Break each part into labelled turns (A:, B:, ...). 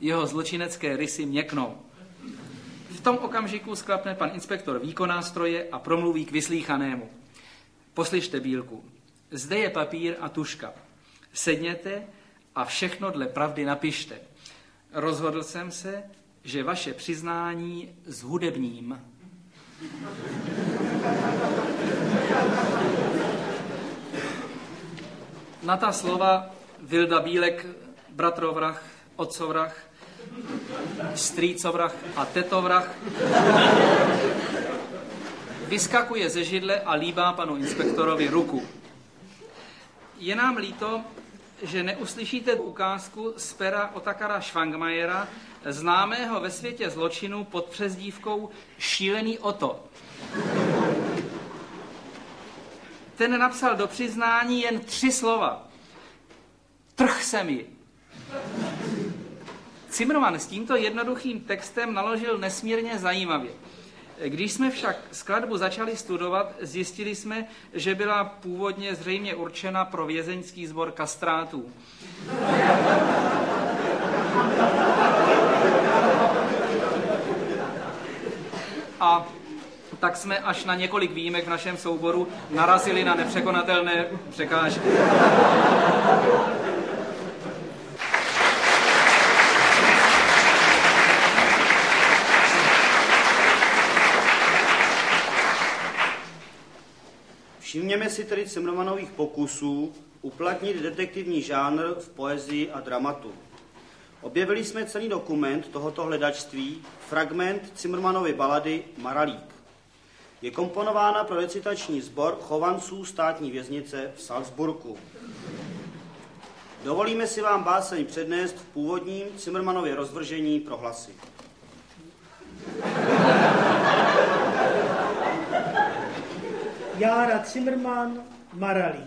A: jeho zločinecké rysy měknou. V tom okamžiku sklapne pan inspektor výkonástroje a promluví k vyslýchanému. Poslyšte, Bílku, zde je papír a tužka. Sedněte a všechno dle pravdy napište. Rozhodl jsem se, že vaše přiznání zhudebním. Na ta slova Vilda Bílek, bratrovrah, otcovrah, strýcovrah a tetovrah vyskakuje ze židle a líbá panu inspektorovi ruku. Je nám líto, že neuslyšíte ukázku z pera Otakara Švangmajera, známého ve světě zločinu pod přezdívkou Šílený Oto. Ten napsal do přiznání jen 3 slova. Trh se mi. Zimmermann s tímto jednoduchým textem naložil nesmírně zajímavě. Když jsme však skladbu začali studovat, zjistili jsme, že byla původně zřejmě určena pro vězeňský sbor kastrátů. A tak jsme až na několik výjimek v našem souboru narazili na nepřekonatelné překážky.
B: Všimněme si tedy Zimmermannových pokusů uplatnit detektivní žánr v poezii a dramatu. Objevili jsme celý dokument tohoto hledačství, fragment Zimmermannovy balady Maralík. Je komponována pro recitační sbor chovanců státní věznice v Salzburgu. Dovolíme si vám báseň přednést v původním Zimmermannově rozvržení pro hlasy.
C: Jára Zimmermann, Maralík.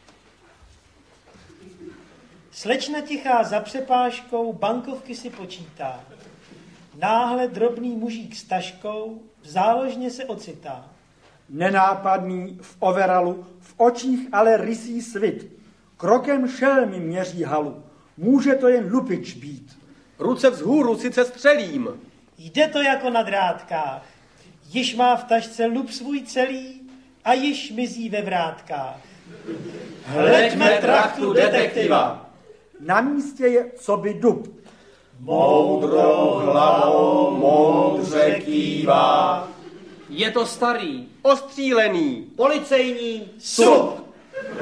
C: Slečna tichá za přepážkou bankovky si počítá. Náhle drobný mužík s taškou v záložně se ocitá.
D: Nenápadný v overalu, v očích ale rysý svit. Krokem šelmy měří halu. Může to jen lupič být.
E: Ruce vzhůru sice střelím.
C: Jde to jako na drátkách. Již má v tašce lup svůj celý a již mizí ve vrátkách.
E: Hleďme trachtu detektiva.
D: Na místě je coby dub.
E: Moudrou hlavou moudře kývá.
A: Je to starý,
E: Ostřílený.
B: Policejní
E: Sup.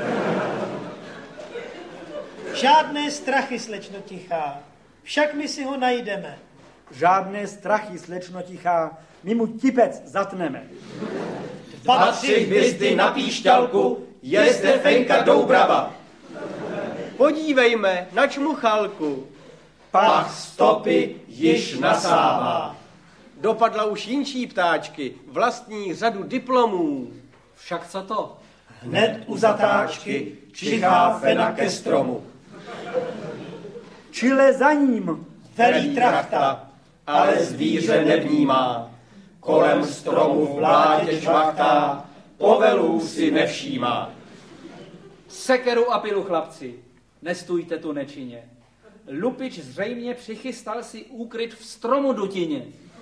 C: Žádné strachy, slečno tichá, však my si ho najdeme.
D: Žádné strachy, slečno tichá, my mu tipec zatneme.
E: 2-3 hvězdy na píšťalku, je zde Fenka Doubrava. Podívejme na čmuchalku. Pach stopy již nasává. Dopadla už jinčí ptáčky, vlastní řadu diplomů.
A: však co to?
E: Hned u zatáčky čichá fena ke stromu.
D: Čile za ním
E: Velí trachta, ale zvíře nevnímá. Kolem stromu v blátě čvachtá, povelů si nevšímá.
A: Sekeru a pilu, chlapci, nestůjte tu nečinně. Lupič zřejmě přichystal si úkryt v stromu dutině.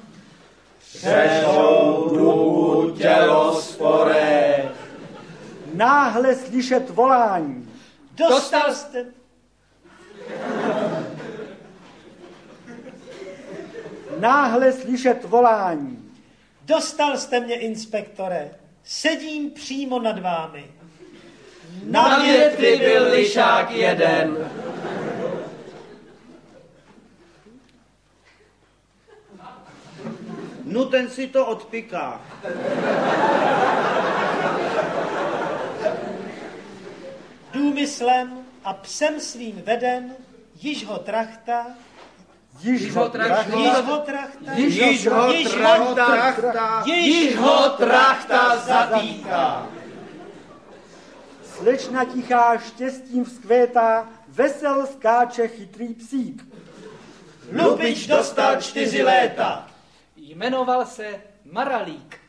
E: Přešou dubu tělo sporé.
D: náhle slyšet volání.
C: Dostal jste...
D: Náhle slyšet volání.
C: Dostal jste mě, inspektore. Sedím přímo nad vámi.
E: Na větvi byl lišák jeden.
B: No ten si to odpiká.
C: Důmyslem a psem svým veden, již ho trachta,
D: Již ho trachta.
E: Již ho trachta zatýká.
D: Slečna tichá štěstím vzkvétá, vesel skáče chytrý psík.
E: Lupič dostal 4 léta.
A: Jmenoval se Maralík.